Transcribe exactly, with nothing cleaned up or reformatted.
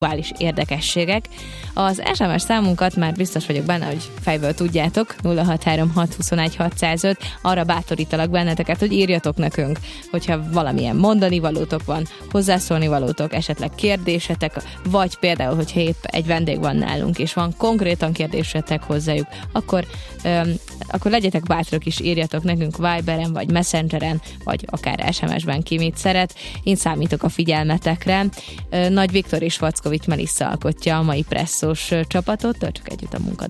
aktuális érdekességek. Az es em es számunkat már biztos vagyok benne, hogy fejből tudjátok, nulla hat három hat huszonegy hatszázöt, arra bátorítalak benneteket, hogy írjatok nekünk, hogyha valamilyen mondani valótok van, hozzászólni valótok, esetleg kérdésetek, vagy például, hogyha épp egy vendég van nálunk, és van konkrétan kérdésetek hozzájuk, akkor, öm, akkor legyetek bátrak is, írjatok nekünk Viberen, vagy Messengeren, vagy akár es em es-ben ki mit szeret. Én számítok a figyelmetekre. Nagy Viktor és Vackovics Melissa alkotja a mai presszós csapatot, csak együtt a munkát.